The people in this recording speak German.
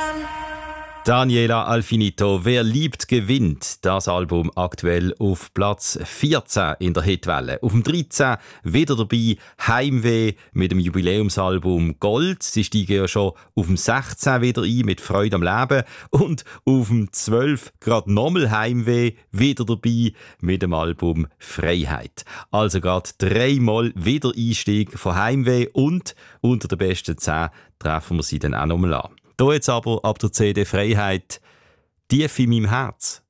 Daniela Alfinito, «Wer liebt, gewinnt». Das Album aktuell auf Platz 14 in der Hitwelle. Auf dem 13 wieder dabei Heimweh mit dem Jubiläumsalbum Gold. Sie steigen ja schon auf dem 16 wieder ein mit Freude am Leben. Und auf dem 12 gerade nochmal Heimweh wieder dabei mit dem Album Freiheit. Also gerade dreimal wieder Einstieg von Heimweh und unter den besten 10 treffen wir sie dann auch nochmal an. Hier jetzt aber ab der CD Freiheit «Tief in meinem Herz».